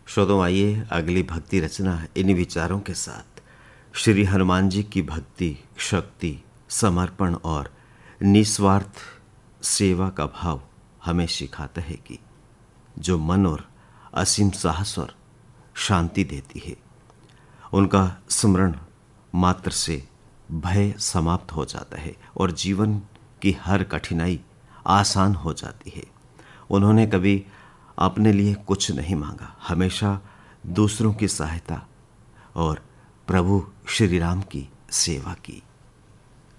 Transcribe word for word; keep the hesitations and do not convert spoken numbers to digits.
श्रोताओं, आइए अगली भक्ति रचना इन विचारों के साथ श्री हनुमान जी की भक्ति, शक्ति, समर्पण और निस्वार्थ सेवा का भाव हमें सिखाता है कि जो मन और असीम साहस और शांति देती है। उनका स्मरण मात्र से भय समाप्त हो जाता है और जीवन की हर कठिनाई आसान हो जाती है। उन्होंने कभी अपने लिए कुछ नहीं मांगा, हमेशा दूसरों की सहायता और प्रभु श्री राम की सेवा की।